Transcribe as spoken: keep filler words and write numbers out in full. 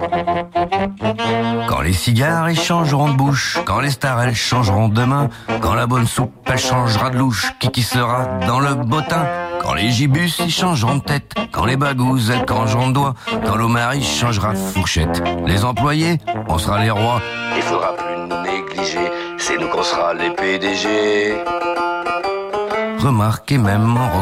Quand les cigares ils changeront de bouche, quand les stars elles changeront de main, quand la bonne soupe elle changera de louche, qui qui sera dans le bottin? Quand les gibus ils changeront de tête, quand les bagouzes elles changeront de doigt, quand l'omari changera de fourchette, les employés on sera les rois. Il faudra plus nous négliger, c'est nous qu'on sera les P D G. Remarquez même en